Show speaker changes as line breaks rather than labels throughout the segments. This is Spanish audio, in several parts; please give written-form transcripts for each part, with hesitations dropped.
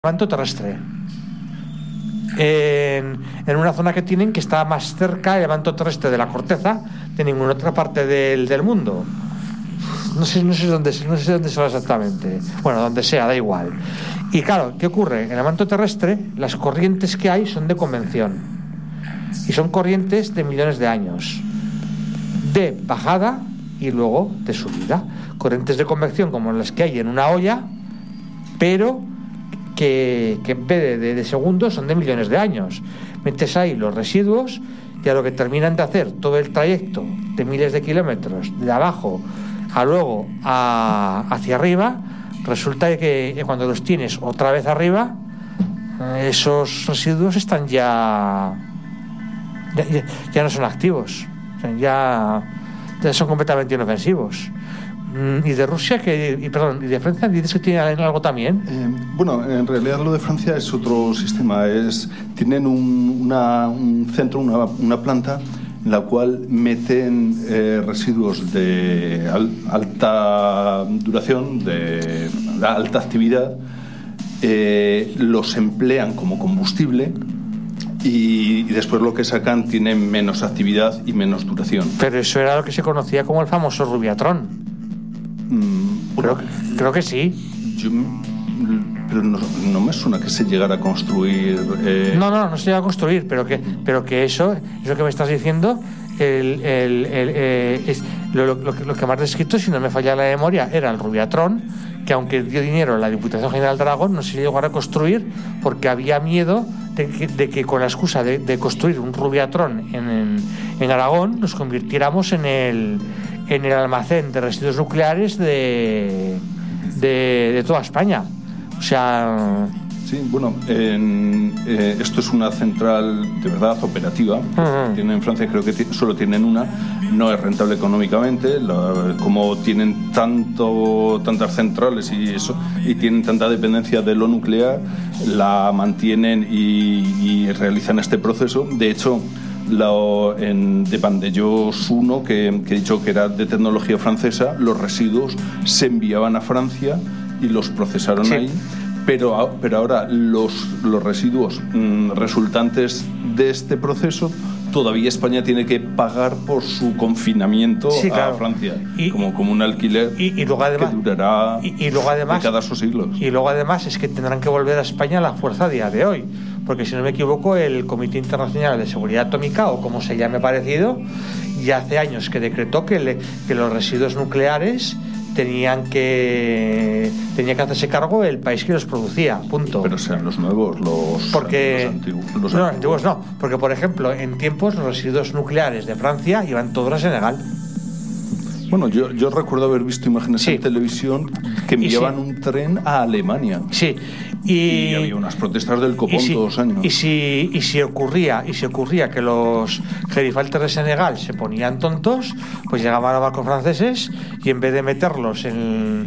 manto terrestre en una zona que tienen que está más cerca el manto terrestre de la corteza de ninguna otra parte del mundo. No sé dónde será exactamente. Bueno, donde sea, da igual. Y claro, ¿qué ocurre? En el manto terrestre las corrientes que hay son de convección y son corrientes de millones de años, de bajada y luego de subida. Corrientes de convección como las que hay en una olla, pero que en vez de segundos son de millones de años. Metes ahí los residuos y a lo que terminan de hacer todo el trayecto de miles de kilómetros de abajo a luego hacia arriba, resulta que cuando los tienes otra vez arriba, esos residuos están ya no son activos, o sea, ya son completamente inofensivos. ¿Y de Rusia y de Francia dices que tienen algo también?
Bueno, en realidad lo de Francia es otro sistema. Tienen un centro, una planta en la cual meten residuos de alta duración, de alta actividad, los emplean como combustible y después lo que sacan tiene menos actividad y menos duración.
Pero eso era lo que se conocía como el famoso Rubiatrón. Creo que sí.
Pero no me suena que se llegara a construir.
No se llega a construir, pero que eso que me estás diciendo, es lo que más descrito, si no me falla la memoria, era el Rubiatrón, que aunque dio dinero a la Diputación General de Aragón, no se llegó a construir porque había miedo de que con la excusa de construir un Rubiatrón en Aragón nos convirtiéramos en el almacén de residuos nucleares de toda España. O sea...
Sí, bueno, esto es una central de verdad operativa. Tienen en Francia, creo que solo tienen una. No es rentable económicamente. Como tienen tantas centrales y tienen tanta dependencia de lo nuclear, la mantienen y realizan este proceso. De hecho, de Vandellós 1, que he dicho que era de tecnología francesa, los residuos se enviaban a Francia y los procesaron ahí. Pero ahora los residuos resultantes de este proceso, todavía España tiene que pagar por su confinamiento a Francia, como un alquiler que durará décadas o siglos.
Y luego además es que tendrán que volver a España a la fuerza a día de hoy, porque si no me equivoco el Comité Internacional de Seguridad Atómica, o como se llame parecido, ya hace años que decretó que los residuos nucleares tenía que hacerse cargo el país que los producía, punto.
Pero sean los nuevos, los antiguos.
Los antiguos no, porque por ejemplo en tiempos los residuos nucleares de Francia iban todos a Senegal.
Bueno, yo recuerdo haber visto imágenes en televisión que enviaban un tren a Alemania.
Sí.
Y había unas protestas del copón todos los años.
Y si ocurría que los gerifaltes de Senegal se ponían tontos, pues llegaban a barcos franceses y en vez de meterlos en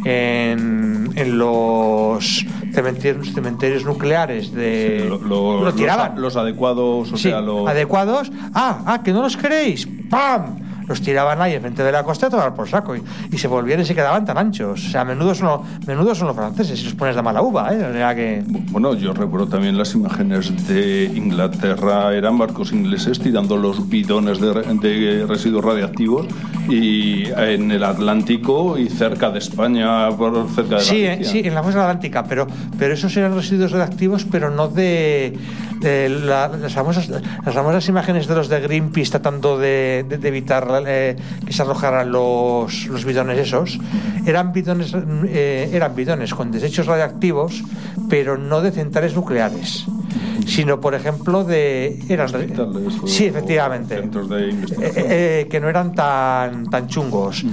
los cementerios nucleares lo tiraban.
Los adecuados,
adecuados. Que no los queréis. ¡Pam! Los tiraban ahí enfrente de la costa a tomar por saco y se volvían y se quedaban tan anchos. O sea, menudo son los franceses si los pones de mala uva, ¿eh? O sea que...
Bueno, yo recuerdo también las imágenes de Inglaterra, eran barcos ingleses tirando los bidones de residuos radiactivos y en el Atlántico y cerca de España, cerca de Galicia.
Sí, en la fosa atlántica, pero esos eran residuos radiactivos, pero no de las famosas imágenes de los de Greenpeace tratando de evitar que se arrojaran los bidones esos. Eran bidones con desechos radiactivos, pero no de centrales nucleares, sino por ejemplo sí, efectivamente,
centros de investigación
que no eran tan chungos.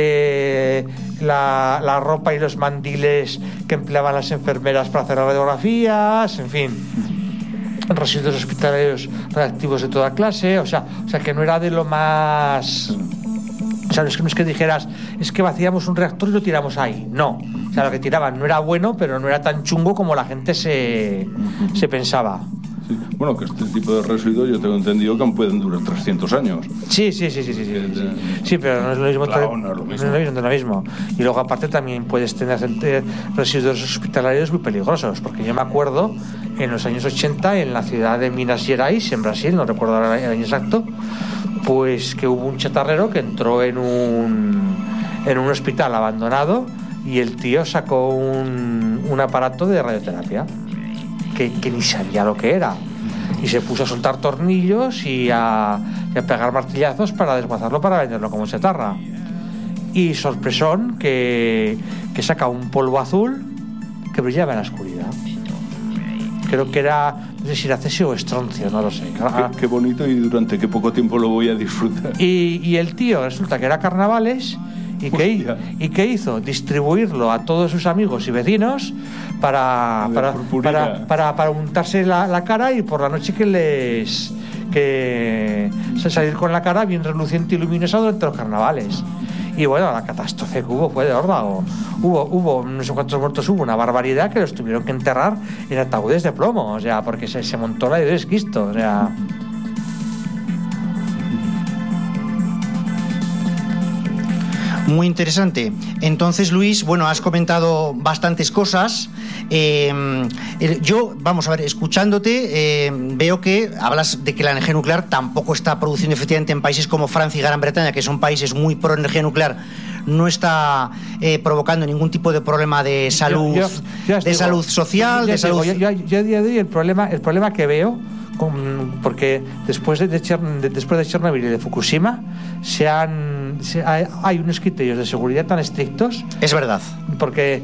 La ropa y los mandiles que empleaban las enfermeras para hacer radiografías, en fin, residuos hospitalarios radiactivos de toda clase, o sea que no era de lo más... O sea, no es que dijeras, es que vaciamos un reactor y lo tiramos ahí. No. O sea, lo que tiraban no era bueno, pero no era tan chungo como la gente se pensaba.
Sí. Bueno, que este tipo de residuos yo tengo entendido que pueden durar 300 años.
Sí, pero no es lo mismo.
Claro, no es lo mismo.
No es lo mismo. Y luego aparte también puedes tener residuos hospitalarios muy peligrosos, porque yo me acuerdo en los años 80 en la ciudad de Minas Gerais, en Brasil, no recuerdo ahora el año exacto, pues que hubo un chatarrero que entró en un hospital abandonado y el tío sacó un aparato de radioterapia que ni sabía lo que era, y se puso a soltar tornillos y a pegar martillazos para desguazarlo, para venderlo como chatarra. Y sorpresón que saca un polvo azul que brillaba en la oscuridad. Creo que era, no sé si era cesio o estroncio, no lo sé.
Qué bonito, y durante qué poco tiempo lo voy a disfrutar.
Y el tío resulta que era Carnavales. ¿Y qué hizo? Distribuirlo a todos sus amigos y vecinos para untarse la cara, y por la noche salir con la cara bien reluciente y luminosa durante los carnavales. Y bueno, la catástrofe que hubo fue de órdago. Hubo no sé cuántos muertos, hubo una barbaridad, que los tuvieron que enterrar en ataúdes de plomo, o sea, porque se montó la de Cristo, o sea.
Muy interesante. Entonces, Luis, bueno, has comentado bastantes cosas. Yo, vamos a ver, escuchándote, veo que hablas de que la energía nuclear tampoco está produciendo efectivamente en países como Francia y Gran Bretaña, que son países muy pro energía nuclear, no está provocando ningún tipo de problema de salud, salud social, de salud.
Yo a día de hoy el problema que veo, porque después de Chernobyl y de Fukushima hay unos criterios de seguridad tan estrictos.
Es verdad.
Porque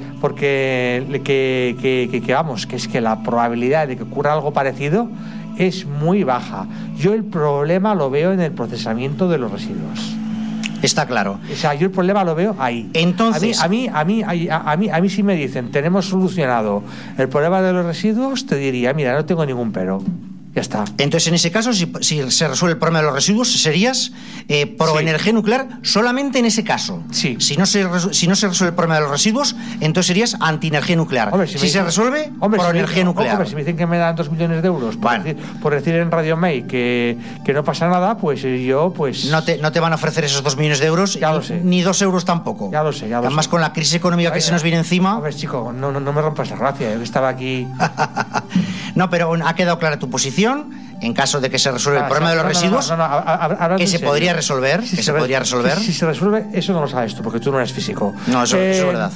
vamos, que es que la probabilidad de que ocurra algo parecido es muy baja. Yo el problema lo veo en el procesamiento de los residuos.
Está claro.
O sea, yo el problema lo veo ahí.
Entonces,
a mí si me dicen tenemos solucionado el problema de los residuos, te diría, mira, no tengo ningún pero. Ya está.
Entonces, en ese caso, si se resuelve el problema de los residuos, serías pro energía nuclear solamente en ese caso.
Sí.
Si no se resuelve el problema de los residuos, entonces serías anti-energía nuclear.
Hombre,
si se resuelve, pro energía nuclear.
Hombre, si me dicen que me dan 2 millones de euros por decir en Radio May que no pasa nada, pues yo
No te van a ofrecer esos 2 millones de euros,
ya lo sé.
Ni 2 euros tampoco.
Ya lo sé.
Además, con la crisis económica que se nos viene encima.
A ver, chico, no me rompas la gracia. Yo estaba aquí.
No, pero ha quedado clara tu posición. En caso de que se resuelva el problema de los residuos, que se podría resolver.
Si se resuelve, eso no lo sabes tú, porque tú no eres físico.
No, eso es verdad.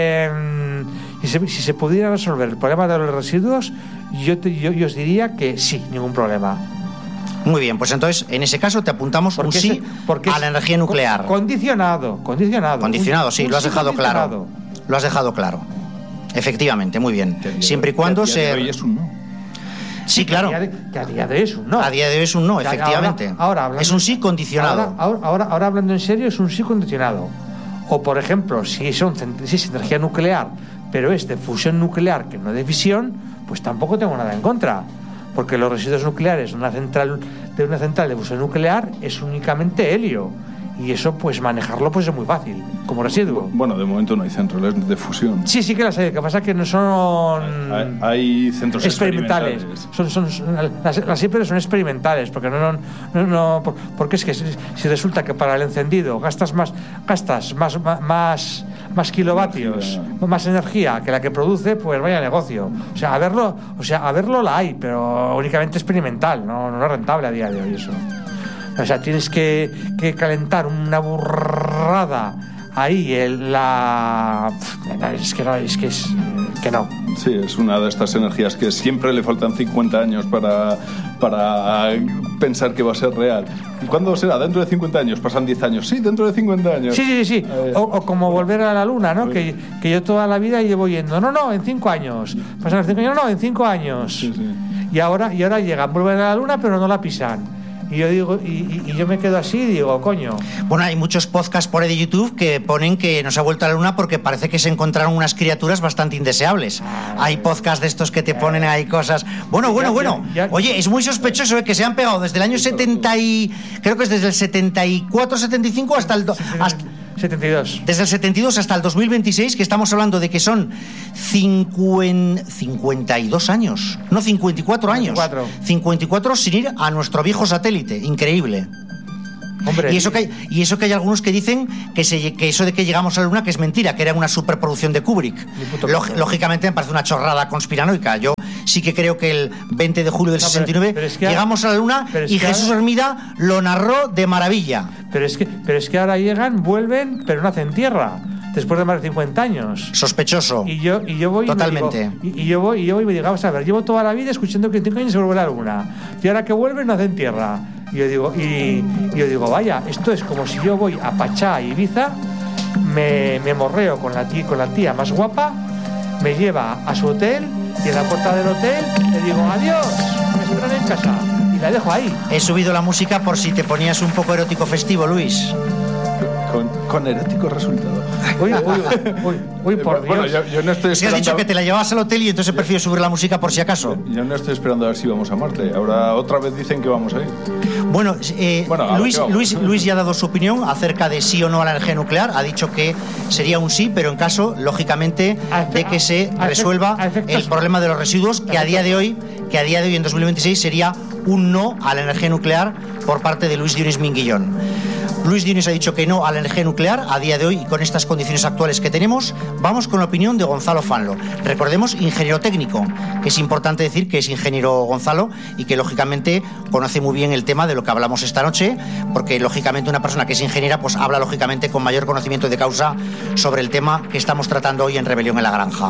Si se pudiera resolver el problema de los residuos, yo os diría que sí, ningún problema.
Muy bien, pues entonces en ese caso te apuntamos un sí a la energía nuclear.
Condicionado,
sí, lo has dejado claro. Lo has dejado claro. Efectivamente, muy bien. Siempre y cuando
hoy es un no.
Sí, claro.
Que a día de hoy es un no.
A día de hoy es un no, efectivamente.
Ahora
es un sí condicionado.
Ahora hablando en serio, es un sí condicionado. O, por ejemplo, si es energía nuclear, pero es de fusión nuclear que no de fisión, pues tampoco tengo nada en contra. Porque los residuos nucleares de una central de fusión nuclear es únicamente helio. Y eso, pues manejarlo pues es muy fácil, como residuo.
Bueno, de momento no hay centrales de fusión.
Sí que las hay. Lo que pasa es que no son...
Hay centros experimentales.
Las hiperes son experimentales, porque porque es que si resulta que para el encendido gastas más kilovatios, más energía que la que produce, pues vaya negocio. O sea, a verlo la hay, pero únicamente experimental, no es rentable a día de hoy eso. O sea, tienes que calentar una burrada ahí que no.
Sí, es una de estas energías que siempre le faltan 50 años para pensar que va a ser real. ¿Y cuándo será? ¿Dentro de 50 años? ¿Pasan 10 años? Sí, dentro de 50 años.
Sí. O como volver a la luna, ¿no? Que yo toda la vida llevo yendo. No, en 5 años. Pasan los 5 años, no, en 5 años.
Sí.
Y ahora llegan, vuelven a la luna, pero no la pisan. Y yo digo, y yo me quedo así y digo, coño.
Bueno, hay muchos podcasts por ahí de YouTube que ponen que nos ha vuelto a la luna porque parece que se encontraron unas criaturas bastante indeseables. Hay podcasts de estos que te ponen ahí cosas. Bueno. Oye, es muy sospechoso que se han pegado desde el año 70 y creo que es desde el 74, 75 hasta el
72.
Desde el 72 hasta el 2026, que estamos hablando de que son 52 años, no 54 años. 54 sin ir a nuestro viejo satélite. Increíble.
Hombre,
y eso que hay algunos que dicen que eso de que llegamos a la Luna que es mentira, que era una superproducción de Kubrick. Lógicamente me parece una chorrada conspiranoica. Yo sí que creo que el 20 de julio del 69
pero es que
llegamos a la Luna y Jesús Hermida lo narró de maravilla.
Pero es que ahora llegan, vuelven, pero no hacen tierra. Después de más de 50 años.
Sospechoso.
Y yo voy
totalmente.
Y yo voy y me digo, vamos a ver, llevo toda la vida escuchando que en 5 años se vuelve a la Luna. Y ahora que vuelven no hacen tierra. Y yo digo, vaya, esto es como si yo voy a Pachá, Ibiza, me morreo con la tía más guapa, me lleva a su hotel y en la puerta del hotel le digo, adiós, me esperan en casa. Y la dejo ahí.
He subido la música por si te ponías un poco erótico festivo, Luis.
Con erótico resultado.
Uy, por Dios.
Bueno, yo no estoy esperando.
Si has dicho que te la llevabas al hotel y entonces prefiero subir la música por si acaso.
Yo no estoy esperando a ver si vamos a Marte. Ahora otra vez dicen que vamos a ir.
Bueno, Luis ya ha dado su opinión acerca de sí o no a la energía nuclear. Ha dicho que sería un sí, pero en caso, lógicamente, de que se resuelva el problema de los residuos, que a día de hoy, en 2026, sería un no a la energía nuclear por parte de Luis Dionís Minguillón. Luis Dionís ha dicho que no a la energía nuclear a día de hoy y con estas condiciones actuales que tenemos. Vamos con la opinión de Gonzalo Fanlo. Recordemos, ingeniero técnico, que es importante decir que es ingeniero Gonzalo y que lógicamente conoce muy bien el tema de lo que hablamos esta noche, porque lógicamente una persona que es ingeniera pues habla lógicamente con mayor conocimiento de causa sobre el tema que estamos tratando hoy en Rebelión en la Granja.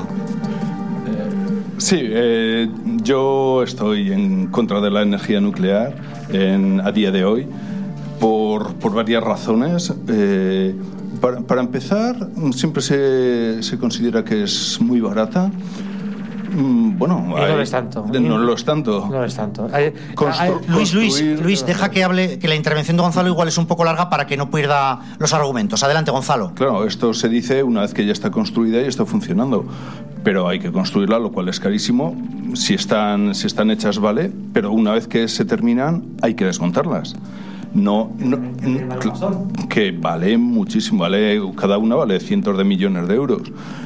Sí, yo estoy en contra de la energía nuclear a día de hoy. Por varias razones. Para empezar, siempre se considera que es muy barata. Bueno,
no lo es tanto.
No lo es tanto.
No lo es tanto.
Luis, deja que hable, que la intervención de Gonzalo igual es un poco larga para que no pierda los argumentos. Adelante, Gonzalo.
Claro, esto se dice una vez que ya está construida y está funcionando. Pero hay que construirla, lo cual es carísimo. Si están hechas, vale, pero una vez que se terminan, hay que desmontarlas. Que vale muchísimo, cada una vale cientos de millones de euros.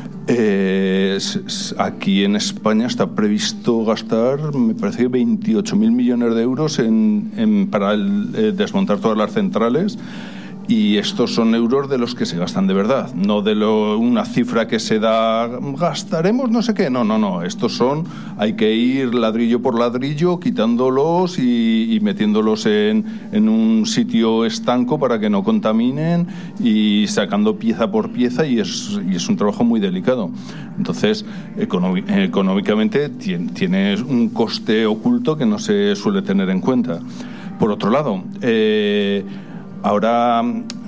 Aquí en España está previsto gastar, me parece que 28.000 millones de euros para desmontar todas las centrales. Y estos son euros de los que se gastan de verdad, no de una cifra que se da, gastaremos no sé qué, no, estos son, hay que ir ladrillo por ladrillo, quitándolos y metiéndolos en un sitio estanco para que no contaminen y sacando pieza por pieza y es un trabajo muy delicado. Entonces, económicamente tiene un coste oculto que no se suele tener en cuenta. Por otro lado, Ahora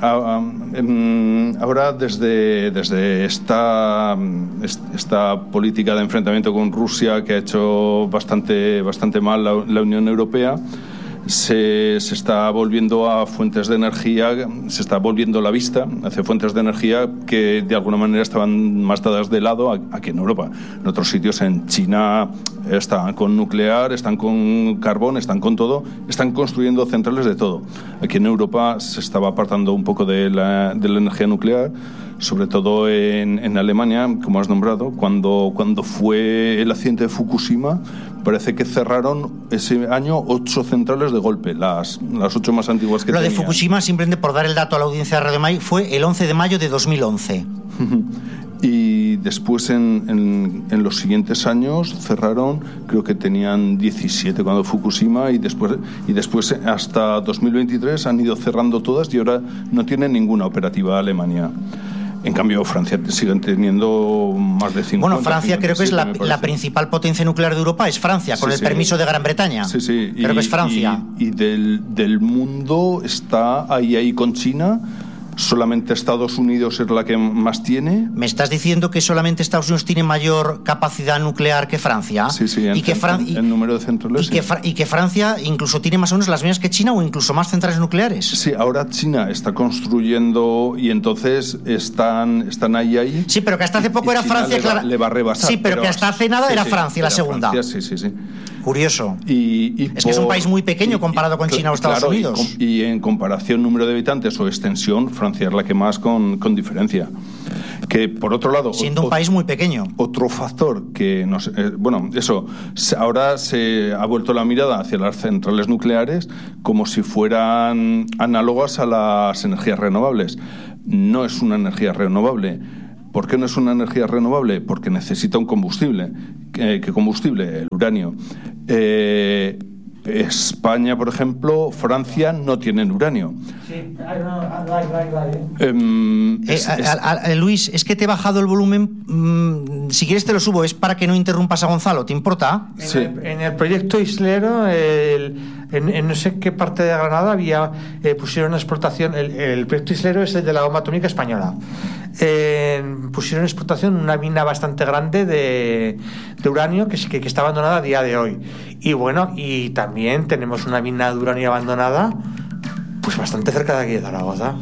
desde esta política de enfrentamiento con Rusia que ha hecho bastante mal la Unión Europea, se está volviendo a fuentes de energía, se está volviendo la vista hacia fuentes de energía que de alguna manera estaban más dadas de lado aquí en Europa. En otros sitios, en China, están con nuclear, están con carbón, están con todo, están construyendo centrales de todo. Aquí en Europa se estaba apartando un poco de la energía nuclear, sobre todo en Alemania, como has nombrado, cuando fue el accidente de Fukushima. Parece que cerraron ese año 8 centrales de golpe, las 8 más antiguas que tenían.
Lo de Fukushima, simplemente por dar el dato a la audiencia de Radio Mai, fue el 11 de mayo de 2011.
Y después en los siguientes años cerraron, creo que tenían 17 cuando Fukushima, y después hasta 2023 han ido cerrando todas y ahora no tienen ninguna operativa Alemania. En cambio, Francia siguen teniendo más de 50.
Bueno, Francia creo que es la principal potencia nuclear de Europa, es Francia, con el permiso de Gran Bretaña.
Sí.
Creo que es Francia.
Y del mundo está ahí con China. Solamente Estados Unidos es la que más tiene.
¿Me estás diciendo que solamente Estados Unidos tiene mayor capacidad nuclear que Francia?
Sí, en número de centrales.
Y que Francia incluso tiene más o menos las mismas que China o incluso más centrales nucleares.
Sí, ahora China está construyendo y entonces están ahí.
Sí, pero que hasta hace poco era Francia.
Le va a rebasar.
Sí, pero que hasta hace nada era Francia la segunda.
Francia, sí.
Curioso.
Y
es que es un país muy pequeño comparado con China o Estados Unidos.
Y en comparación número de habitantes o extensión, Francia es la que más con diferencia. Que por otro lado,
siendo un país muy pequeño.
Otro factor que nos, ahora se ha vuelto la mirada hacia las centrales nucleares como si fueran análogas a las energías renovables. No es una energía renovable. ¿Por qué no es una energía renovable? Porque necesita un combustible. ¿Qué combustible? El uranio. España, por ejemplo, Francia no tienen uranio.
Sí,
Luis, es que te he bajado el volumen. Si quieres te lo subo, es para que no interrumpas a Gonzalo, ¿te importa?
Sí. En el proyecto Islero, en no sé qué parte de Granada pusieron una explotación. El proyecto Islero es el de la bomba atómica española. Pusieron en explotación una mina bastante grande de uranio que está abandonada a día de hoy. Y bueno, y también tenemos una mina de uranio abandonada pues bastante cerca de aquí de Zaragoza.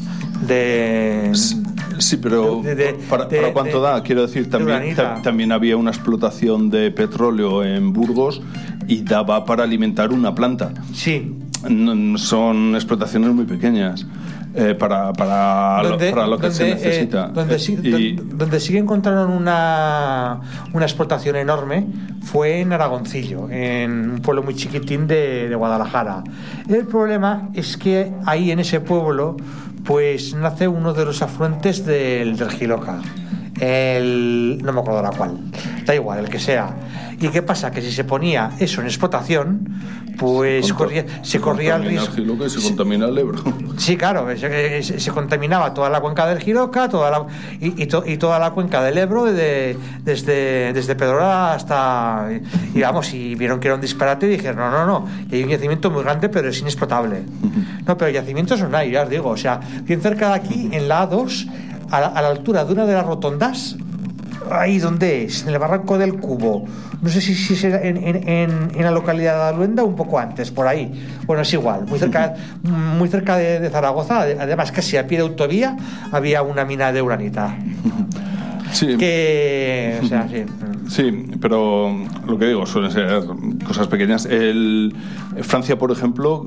Sí, pero ¿para cuánto da? Quiero decir, también había una explotación de petróleo en Burgos y daba para alimentar una planta.
Sí.
Son explotaciones muy pequeñas. Para lo que se necesita.
Donde sí que encontraron una explotación enorme fue en Aragoncillo, en un pueblo muy chiquitín de Guadalajara. El problema es que ahí en ese pueblo pues nace uno de los afluentes del Giloca. No me acuerdo ahora cuál, da igual, el que sea. ¿Y qué pasa? Que si se ponía eso en explotación, pues se corría el riesgo.
El Giloca y se contamina el Ebro.
Sí, claro, se contaminaba toda la cuenca del Giloca, toda la cuenca del Ebro, desde Pedrola hasta. Y vamos, y vieron que era un disparate y dijeron: no, y hay un yacimiento muy grande, pero es inexplotable. No, pero yacimientos no hay, ya os digo, o sea, bien cerca de aquí, en la A2, a la altura de una de las rotondas, ahí donde es, en el barranco del Cubo, no sé si será en la localidad de Aluenda o un poco antes, por ahí. Bueno, es igual, muy cerca de Zaragoza, además casi a pie de autovía había una mina de uranita.
Sí.
O sea, sí.
Sí, pero lo que digo suelen ser cosas pequeñas. Francia, por ejemplo,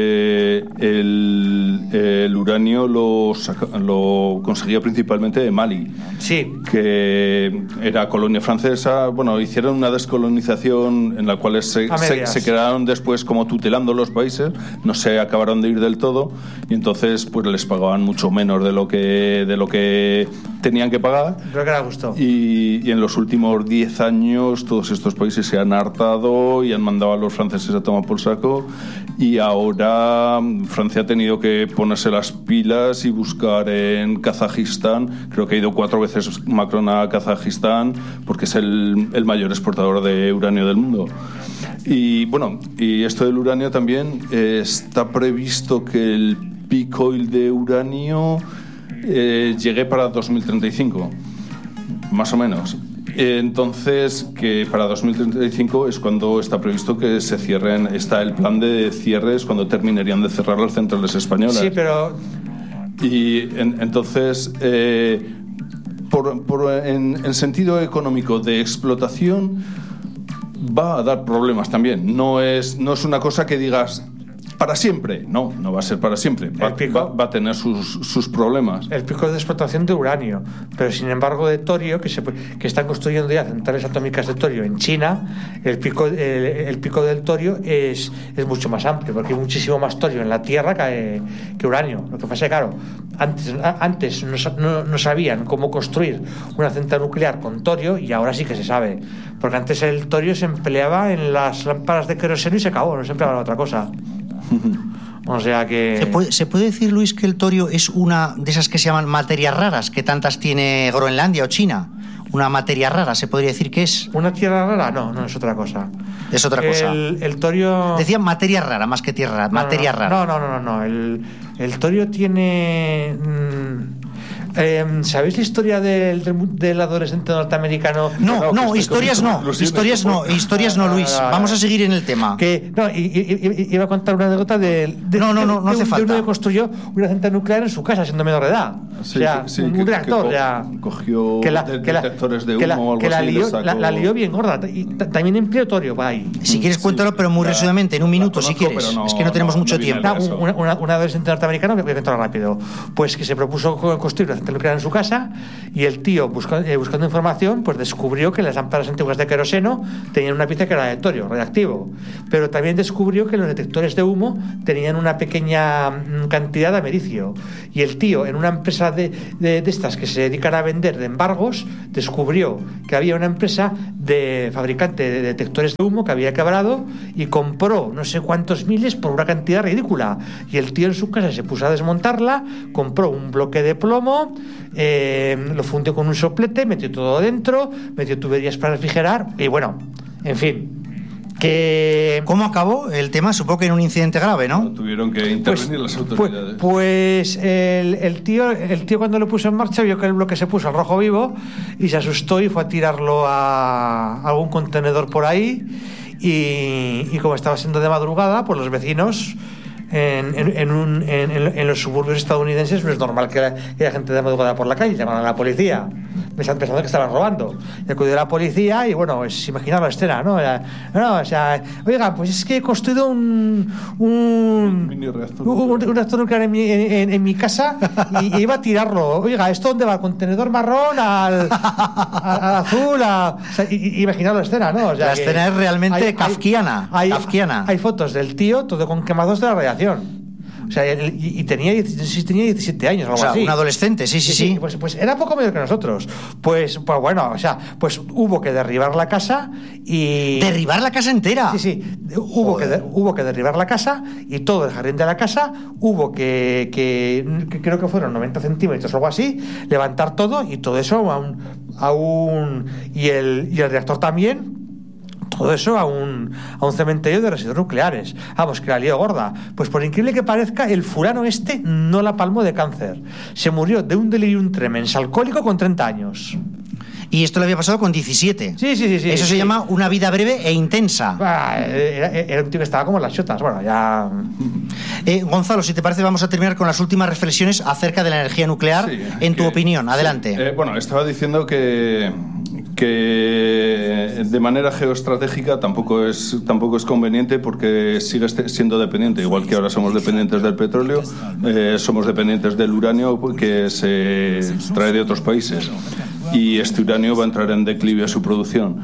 el uranio lo conseguía principalmente de Mali.
Sí.
Que era colonia francesa. Bueno, hicieron una descolonización en la cual se quedaron después como tutelando los países. No se acabaron de ir del todo y entonces pues les pagaban mucho menos de lo que tenían que pagar.
Creo que era justo.
Y en los últimos 10 años todos estos países se han hartado y han mandado a los franceses a tomar por saco, y ahora Francia ha tenido que ponerse las pilas y buscar en Kazajistán. Creo que ha ido 4 veces Macron a Kazajistán porque es el mayor exportador de uranio del mundo. Y bueno, y esto del uranio también está previsto que el peak oil de uranio llegue para 2035, más o menos. Entonces, que para 2035 es cuando está previsto que se cierren, está el plan de cierres, cuando terminarían de cerrar las centrales españolas.
Sí, pero...
Y entonces, en sentido económico de explotación, va a dar problemas también. No es una cosa que digas para siempre. No va a ser para siempre. Va a tener sus problemas.
El pico de explotación de uranio, pero sin embargo de torio, que están construyendo ya centrales atómicas de torio en China, el pico del torio es mucho más amplio, porque hay muchísimo más torio en la Tierra que uranio. Lo que pasa es que, claro, antes no sabían cómo construir una central nuclear con torio, y ahora sí que se sabe, porque antes el torio se empleaba en las lámparas de queroseno y se acabó, no se empleaba en otra cosa. O sea que...
¿Se puede decir, Luis, que el torio es una de esas que se llaman materias raras, que tantas tiene Groenlandia o China? Una materia rara, ¿se podría decir que es?
¿Una tierra rara? No es otra cosa.
Es otra cosa.
El torio...
Decían materia rara, más que tierra rara. Materia rara.
No. El torio tiene... ¿Sabéis la historia del adolescente norteamericano?
No, historias no, Luis. Vamos a seguir en el tema.
Iba a contar una anécdota
no hace falta.
De uno que construyó una central nuclear en su casa siendo menor de edad. Un reactor.
Cogió detectores de humo
que la lió bien gorda. Y también empleó torio para ahí.
Si quieres cuéntalo, pero muy resumidamente, en un minuto, si quieres. Es que no tenemos mucho tiempo.
Un adolescente norteamericano, que voy a contar rápido, pues que se propuso construir una central nuclear en su casa, y el tío, buscando información, pues descubrió que las lámparas antiguas de queroseno tenían una pieza que era de torio, radiactivo, pero también descubrió que los detectores de humo tenían una pequeña cantidad de americio, y el tío, en una empresa de estas que se dedican a vender de embargos, descubrió que había una empresa de fabricante de detectores de humo que había quebrado y compró no sé cuántos miles por una cantidad ridícula, y el tío en su casa se puso a desmontarla, compró un bloque de plomo, lo fundió con un soplete, metió todo dentro, metió tuberías para refrigerar y bueno, en fin.
¿Cómo acabó el tema? Supongo que en un incidente grave, ¿no?
Tuvieron que intervenir las autoridades.
Pues el tío cuando lo puso en marcha vio que el bloque se puso al rojo vivo y se asustó y fue a tirarlo a algún contenedor por ahí, y como estaba siendo de madrugada, pues los vecinos en los suburbios estadounidenses no es normal que haya gente de madrugada por la calle. Llamaron a la policía pensando que estaban robando, y acudió a la policía y bueno, es imaginar la escena, ¿no? Oiga, pues es que he construido un reactor nuclear en mi casa y iba a tirarlo. Oiga, ¿esto dónde va? ¿Al contenedor marrón? ¿Al azul? Imaginar la escena, ¿no?
La escena es realmente kafkiana.
Hay fotos del tío todo con quemados de la radiación. O sea, y tenía 17 años, algo así.
Un adolescente, sí.
Pues era poco mayor que nosotros. Pues bueno, pues hubo que derribar la casa y...
¿Derribar la casa entera?
Sí. Hubo que derribar la casa y todo el jardín de la casa hubo que creo que fueron 90 centímetros o algo así, levantar todo, y todo eso y el reactor también. Todo eso a un cementerio de residuos nucleares. Vamos, que la lío gorda. Pues por increíble que parezca, el fulano no la palmó de cáncer. Se murió de un delirium tremens alcohólico con 30 años.
Y esto le había pasado con 17.
Sí.
Eso se llama una vida breve e intensa.
Era un tío que estaba como en las chotas. Bueno, ya...
Gonzalo, si te parece, vamos a terminar con las últimas reflexiones acerca de la energía nuclear, en tu opinión. Adelante.
Bueno, estaba diciendo que de manera geoestratégica tampoco es conveniente, porque sigue siendo dependiente, igual que ahora somos dependientes del petróleo, somos dependientes del uranio que se trae de otros países, y este uranio va a entrar en declive a su producción.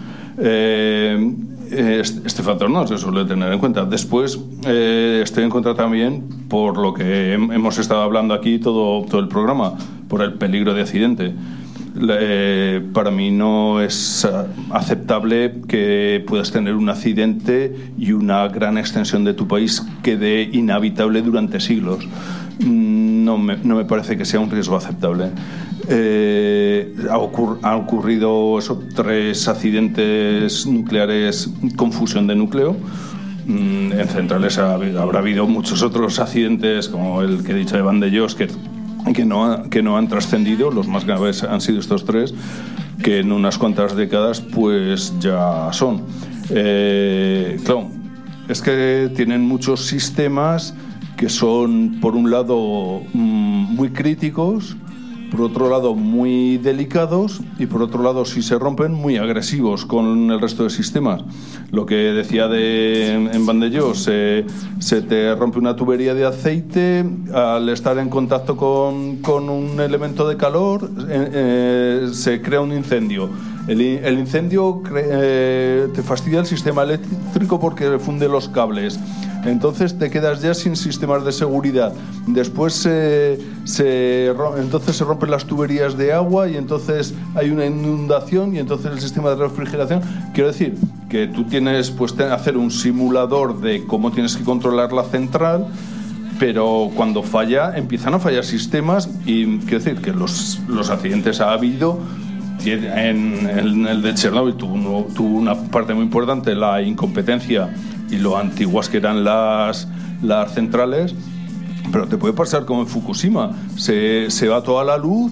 Este factor no se suele tener en cuenta. Después estoy en contra también, por lo que hemos estado hablando aquí todo el programa, por el peligro de accidente. Para mí no es aceptable que puedas tener un accidente y una gran extensión de tu país quede inhabitable durante siglos. No me parece que sea un riesgo aceptable. Ha ocurrido 3 accidentes nucleares con fusión de núcleo. En centrales habrá habido muchos otros accidentes, como el que he dicho de Vandellós, que no han trascendido. Los más graves han sido estos 3, que en unas cuantas décadas pues ya son. Claro, es que tienen muchos sistemas que son, por un lado, muy críticos, por otro lado muy delicados, y por otro lado, si se rompen, muy agresivos con el resto de sistemas. Lo que decía en Vandellós, se te rompe una tubería de aceite, al estar en contacto con un elemento de calor se crea un incendio. El incendio te fastidia el sistema eléctrico porque funde los cables. Entonces te quedas ya sin sistemas de seguridad. Después entonces se rompen las tuberías de agua y entonces hay una inundación y entonces el sistema de refrigeración. Quiero decir que tú tienes hacer un simulador de cómo tienes que controlar la central, pero cuando falla empiezan a fallar sistemas, y quiero decir que los accidentes ha habido. En el de Chernóbil tuvo una parte muy importante la incompetencia y lo antiguas que eran las centrales, pero te puede pasar como en Fukushima, se va toda la luz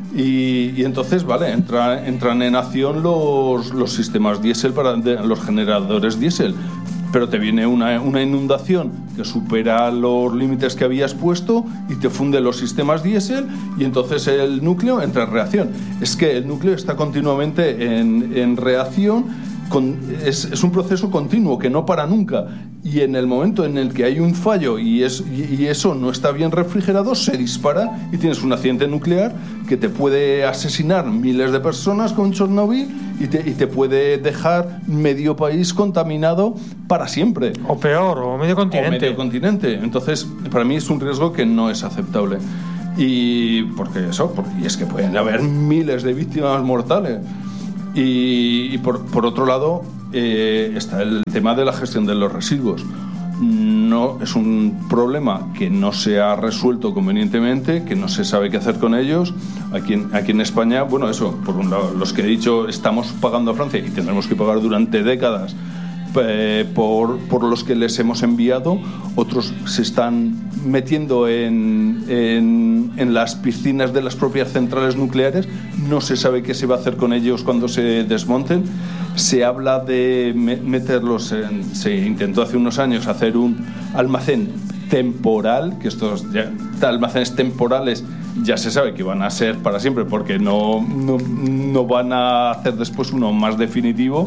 Y entonces, vale, entran en acción los sistemas diésel los generadores diésel. Pero te viene una inundación que supera los límites que habías puesto y te funde los sistemas diésel y entonces el núcleo entra en reacción. Es que el núcleo está continuamente en reacción, es un proceso continuo que no para nunca. Y en el momento en el que hay un fallo y eso no está bien refrigerado, se dispara y tienes un accidente nuclear que te puede asesinar miles de personas con Chernobyl y te puede dejar medio país contaminado para siempre.
O peor, o medio continente.
Entonces, para mí es un riesgo que no es aceptable. Y es que pueden haber miles de víctimas mortales. Y por otro lado, está el tema de la gestión de los residuos. No es un problema que no se ha resuelto convenientemente, que no se sabe qué hacer con ellos. Aquí en España, bueno, eso, por un lado, los que he dicho, estamos pagando a Francia y tendremos que pagar durante décadas por los que les hemos enviado. Otros se están metiendo en las piscinas de las propias centrales nucleares. No se sabe qué se va a hacer con ellos cuando se desmonten. Se habla de meterlos se intentó hace unos años hacer un almacén temporal, que estos almacenes temporales ya se sabe que van a ser para siempre porque no van a hacer después uno más definitivo.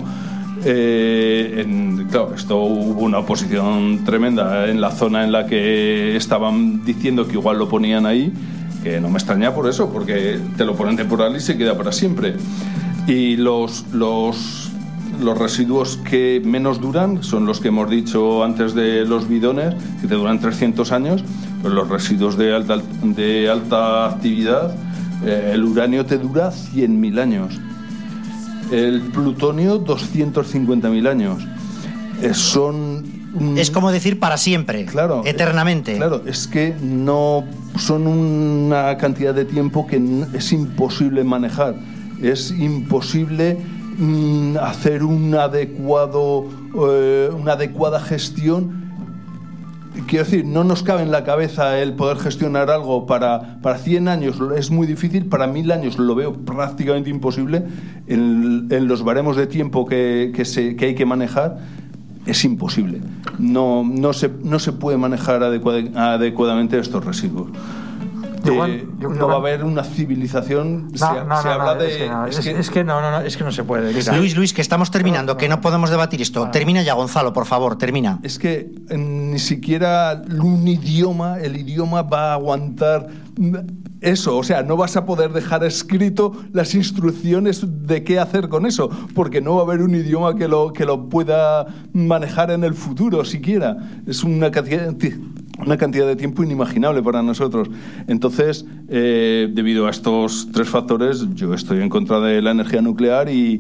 Claro, esto hubo una oposición tremenda en la zona en la que estaban diciendo que igual lo ponían ahí, que no me extraña por eso, porque te lo ponen temporal y se queda para siempre. Y los residuos que menos duran son los que hemos dicho antes de los bidones, que te duran 300 años, pues los residuos de alta actividad, el uranio te dura 100.000 años. El plutonio 250.000 años.
Es como decir para siempre, claro, eternamente.
Claro, es que no son una cantidad de tiempo que es imposible manejar. Es imposible hacer una adecuada gestión. Quiero decir, no nos cabe en la cabeza el poder gestionar algo para 100 años, es muy difícil, para 1000 años lo veo prácticamente imposible. En los baremos de tiempo que hay que manejar es imposible. No se puede manejar adecuadamente estos residuos. No va a haber una civilización. Es que no se puede. Mira.
Luis, que estamos terminando, que no podemos debatir esto. Termina ya, Gonzalo, por favor, termina.
Es que ni siquiera el idioma va a aguantar eso. O sea, no vas a poder dejar escrito las instrucciones de qué hacer con eso, porque no va a haber un idioma que lo pueda manejar en el futuro siquiera. Es una cantidad de tiempo inimaginable para nosotros. Entonces, debido a estos tres factores, yo estoy en contra de la energía nuclear y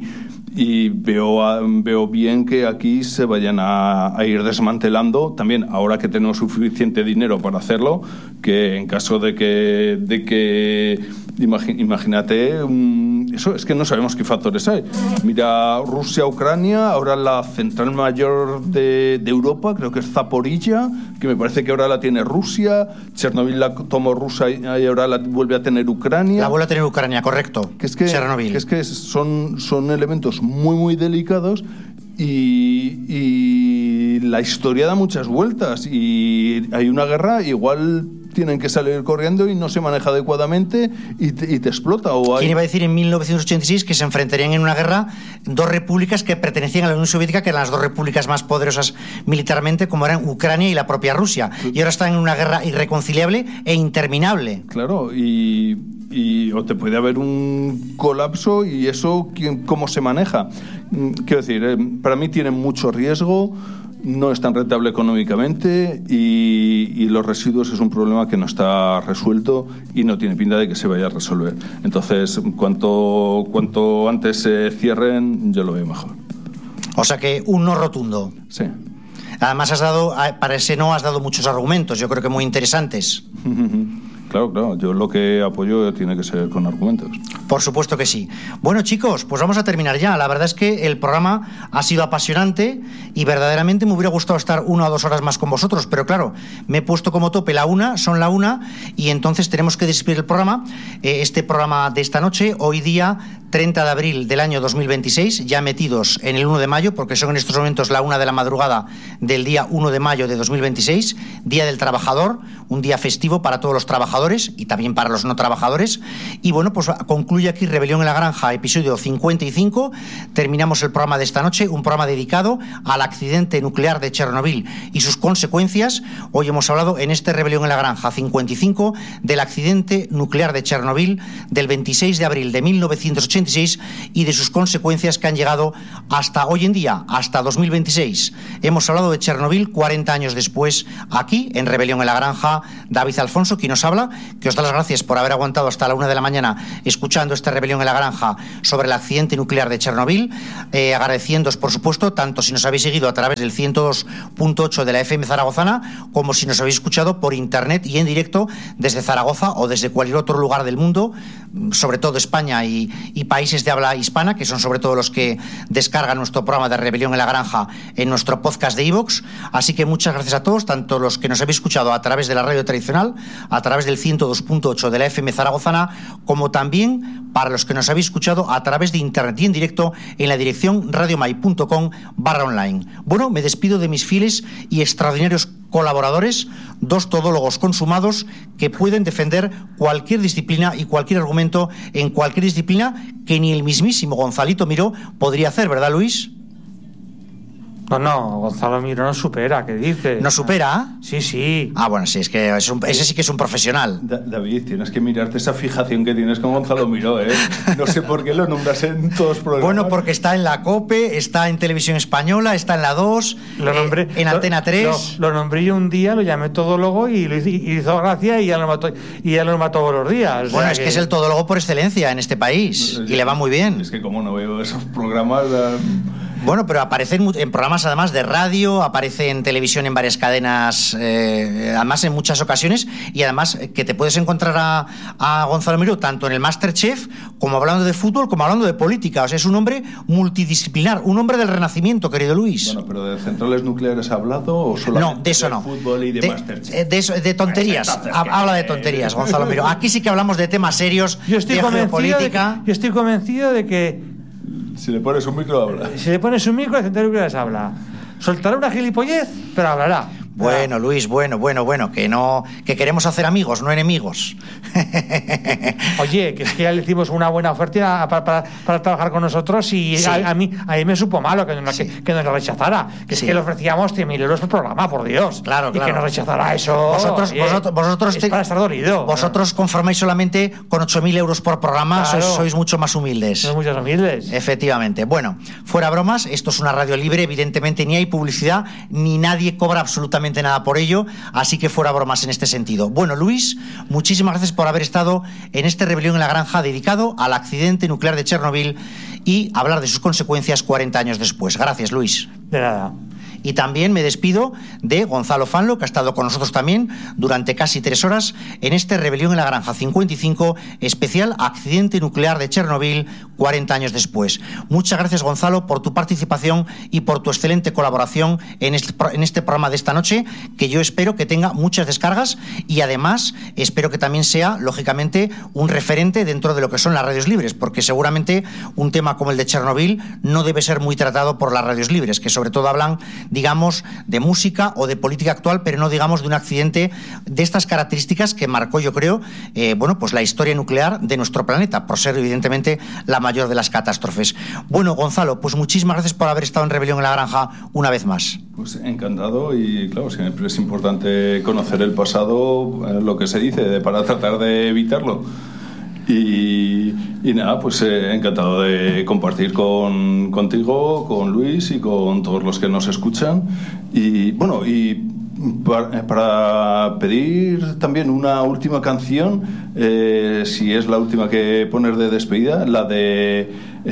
veo bien que aquí se vayan a ir desmantelando. También, ahora que tenemos suficiente dinero para hacerlo, que en caso de que imagínate, eso es que no sabemos qué factores hay. Mira, Rusia, Ucrania, ahora la central mayor de Europa, creo que es Zaporilla, que me parece que ahora la tiene Rusia. Chernobyl la tomó Rusia y ahora la vuelve a tener Ucrania.
La vuelve a tener Ucrania, correcto. Chernobyl.
Que es que son elementos muy, muy delicados y la historia da muchas vueltas y hay una guerra, igual tienen que salir corriendo y no se maneja adecuadamente y te explota.
¿Quién iba a decir en 1986 que se enfrentarían en una guerra dos repúblicas que pertenecían a la Unión Soviética, que eran las dos repúblicas más poderosas militarmente, como eran Ucrania y la propia Rusia, y ahora están en una guerra irreconciliable e interminable?
Claro, o te puede haber un colapso y eso, ¿cómo se maneja? Quiero decir, para mí tiene mucho riesgo, no es tan rentable económicamente y los residuos es un problema que no está resuelto y no tiene pinta de que se vaya a resolver. Entonces, cuanto antes se cierren, yo lo veo mejor.
O sea que un no rotundo.
Sí.
Además para ese no has dado muchos argumentos, yo creo que muy interesantes.
Claro, yo lo que apoyo tiene que ser con argumentos.
Por supuesto que sí. Bueno, chicos, pues vamos a terminar ya. La verdad es que el programa ha sido apasionante y verdaderamente me hubiera gustado estar 1 o 2 horas más con vosotros, pero claro, me he puesto como tope son la 1 y entonces tenemos que despedir el programa. Este programa de esta noche, hoy día 30 de abril del año 2026, ya metidos en el 1 de mayo, porque son en estos momentos la 1 de la madrugada del día 1 de mayo de 2026, Día del Trabajador, un día festivo para todos los trabajadores y también para los no trabajadores. Y bueno, pues concluye aquí Rebelión en la Granja, episodio 55. Terminamos el programa de esta noche, un programa dedicado al accidente nuclear de Chernobyl y sus consecuencias. Hoy hemos hablado en este Rebelión en la Granja 55 del accidente nuclear de Chernobyl del 26 de abril de 1986 y de sus consecuencias que han llegado hasta hoy en día, hasta 2026. Hemos hablado de Chernobyl 40 años después, aquí en Rebelión en la Granja. David Alfonso, quien nos habla, que os da las gracias por haber aguantado hasta la 1 de la mañana escuchando esta Rebelión en la Granja sobre el accidente nuclear de Chernobyl. Agradeciéndoos, por supuesto, tanto si nos habéis seguido a través del 102.8 de la FM zaragozana, como si nos habéis escuchado por internet y en directo desde Zaragoza o desde cualquier otro lugar del mundo, sobre todo España y países de habla hispana, que son sobre todo los que descargan nuestro programa de Rebelión en la Granja en nuestro podcast de iVoox. Así que muchas gracias a todos, tanto los que nos habéis escuchado a través de la radio tradicional, a través del 102.8 de la FM zaragozana, como también para los que nos habéis escuchado a través de internet y en directo en la dirección radiomai.com/online. Bueno, me despido de mis fieles y extraordinarios colaboradores, 2 todólogos consumados que pueden defender cualquier disciplina y cualquier argumento en cualquier disciplina que ni el mismísimo Gonzalito Miró podría hacer, ¿verdad, Luis?
No, Gonzalo Miró no supera, ¿qué dices?
¿No supera?
Sí.
Ah, bueno, sí, es que ese sí que es un profesional.
David, tienes que mirarte esa fijación que tienes con Gonzalo Miró, ¿eh? No sé por qué lo nombras en todos los programas.
Bueno, porque está en la COPE, está en Televisión Española, está en la 2, en Antena 3.
Lo nombré yo un día, lo llamé todólogo y hizo gracia y ya lo mató todos los días.
Bueno, es que es el todólogo por excelencia en este país y le va muy bien.
Es que como no veo esos programas...
Bueno, pero aparece en programas además de radio, aparece en televisión en varias cadenas, además en muchas ocasiones, y además que te puedes encontrar a Gonzalo Miró tanto en el MasterChef como hablando de fútbol como hablando de política. O sea, es un hombre multidisciplinar, un hombre del Renacimiento, querido Luis.
Bueno, pero ¿de centrales nucleares ha hablado o solamente
de eso no?
Fútbol y de MasterChef?
De tonterías. Habla de tonterías, Gonzalo Miró. Aquí sí que hablamos de temas serios, de geopolítica.
Yo estoy convencido de que
si le pones un micro, habla.
Si le pones un micro, el central nuclear habla. Soltará una gilipollez, pero hablará.
Bueno, Luis, bueno, que queremos hacer amigos, no enemigos.
Oye, que es que ya le hicimos una buena oferta para trabajar con nosotros y sí. a mí me supo malo que nos la rechazara. Que es que le ofrecíamos 100.000 euros por programa, por Dios.
Claro.
Y que nos rechazara eso.
Vosotros
es para estar dolido.
Vosotros conformáis solamente con 8.000 euros por programa, claro. sois mucho más humildes.
Sois muchos humildes.
Efectivamente. Bueno, fuera bromas, esto es una radio libre, evidentemente ni hay publicidad, ni nadie cobra absolutamente nada por ello, así que fuera bromas en este sentido. Bueno, Luis, muchísimas gracias por haber estado en este Rebelión en la Granja dedicado al accidente nuclear de Chernobyl y hablar de sus consecuencias 40 años después. Gracias, Luis.
De nada.
Y también me despido de Gonzalo Fanlo, que ha estado con nosotros también durante casi 3 horas en este Rebelión en la Granja 55, especial accidente nuclear de Chernobyl 40 años después. Muchas gracias, Gonzalo, por tu participación y por tu excelente colaboración en este programa de esta noche, que yo espero que tenga muchas descargas y además espero que también sea, lógicamente, un referente dentro de lo que son las radios libres, porque seguramente un tema como el de Chernobyl no debe ser muy tratado por las radios libres, que sobre todo hablan, digamos, de música o de política actual, pero no digamos de un accidente de estas características que marcó, yo creo, pues la historia nuclear de nuestro planeta, por ser evidentemente la mayor de las catástrofes. Bueno, Gonzalo, pues muchísimas gracias por haber estado en Rebelión en la Granja una vez más.
Pues encantado y claro, siempre es importante conocer el pasado, lo que se dice, para tratar de evitarlo. Y nada, pues encantado de compartir contigo, con Luis y con todos los que nos escuchan. Y bueno, y para pedir también una última canción, si es la última que poner de despedida, la de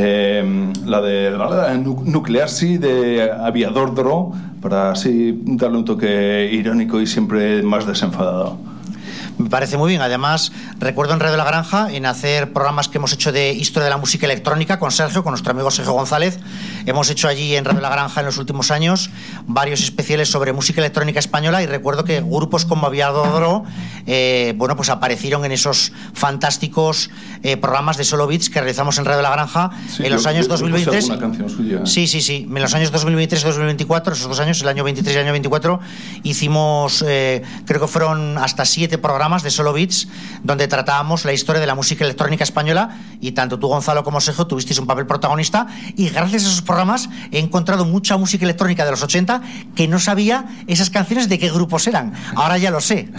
Nuclear Sí de Aviador Dro, para así darle un toque irónico y siempre más desenfadado.
Me parece muy bien. Además, recuerdo en Radio La Granja en hacer programas que hemos hecho de historia de la música electrónica con Sergio, con nuestro amigo Sergio González. Hemos hecho allí en Radio La Granja en los últimos años varios especiales sobre música electrónica española, y recuerdo que grupos como Aviador bueno, pues aparecieron en esos fantásticos programas de Solo Beats que realizamos en Radio La Granja en los años 2023.
¿Alguna canción suya?
Sí. En los años 2023 y 2024, esos 2 años, el año 23 y el año 24, hicimos, creo que fueron hasta 7 programas de Solo Beats, donde tratábamos la historia de la música electrónica española, y tanto tú, Gonzalo, como Sergio tuvisteis un papel protagonista, y gracias a esos programas he encontrado mucha música electrónica de los 80 que no sabía esas canciones de qué grupos eran. Ahora ya lo sé.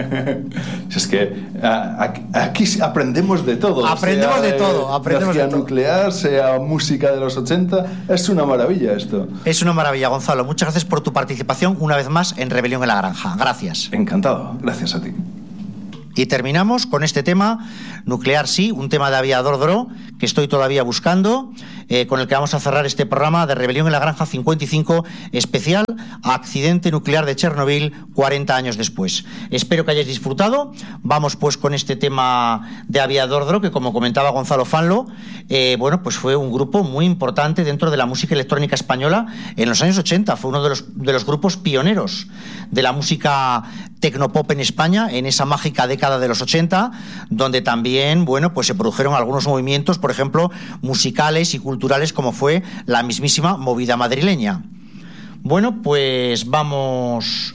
Es que aquí aprendemos de todo.
Aprendemos de todo.
Sea nuclear, sea música de los 80, es una maravilla esto.
Es una maravilla, Gonzalo. Muchas gracias por tu participación una vez más en Rebelión en la Granja. Gracias.
Encantado. Gracias a ti.
Y terminamos con este tema, Nuclear sí, un tema de Aviador Dro, que estoy todavía buscando, con el que vamos a cerrar este programa de Rebelión en la Granja 55, especial Accidente Nuclear de Chernobyl 40 años después. Espero que hayáis disfrutado. Vamos pues con este tema de Aviador Dro, que como comentaba Gonzalo Fanlo, bueno, pues fue un grupo muy importante dentro de la música electrónica española en los años 80. Fue uno de los grupos pioneros de la música tecnopop en España, en esa mágica década de los 80, donde también, bueno, pues se produjeron algunos movimientos, por ejemplo, musicales y culturales, como fue la mismísima movida madrileña. Bueno, pues vamos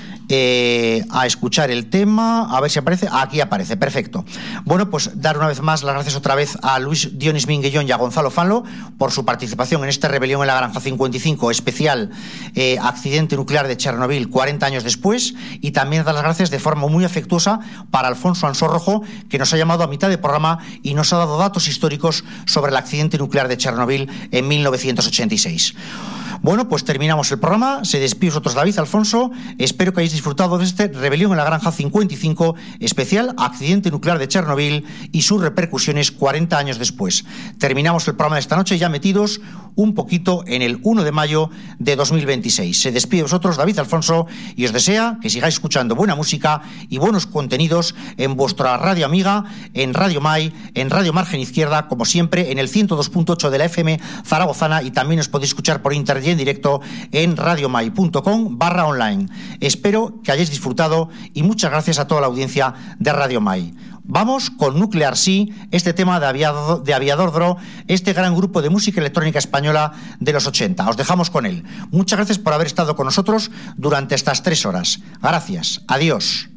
a escuchar el tema, a ver si aparece. Aquí aparece, perfecto. Bueno, pues dar una vez más las gracias otra vez a Luis Dionis Minguellón y a Gonzalo Fanlo por su participación en esta Rebelión en la Granja 55 especial Accidente Nuclear de Chernobyl 40 años después, y también dar las gracias de forma muy afectuosa para Alfonso Ansó Rojo, que nos ha llamado a mitad de programa y nos ha dado datos históricos sobre el accidente nuclear de Chernobyl en 1986. Bueno, pues terminamos el programa. Se despide vosotros, David, Alfonso. Espero que hayáis disfrutado de este Rebelión en la Granja 55 especial Accidente Nuclear de Chernobyl y sus repercusiones 40 años después. Terminamos el programa de esta noche ya metidos un poquito en el 1 de mayo de 2026. Se despide de vosotros, David, Alfonso, y os desea que sigáis escuchando buena música y buenos contenidos en vuestra radio amiga, en Radio Mai, en Radio Margen Izquierda, como siempre, en el 102.8 de la FM zaragozana, y también os podéis escuchar por internet en directo en radiomai.com/online. Espero que hayáis disfrutado y muchas gracias a toda la audiencia de Radio Mai. Vamos con Nuclear sí, este tema de Aviador Dro, este gran grupo de música electrónica española de los 80. Os dejamos con él. Muchas gracias por haber estado con nosotros durante estas 3 horas. Gracias. Adiós.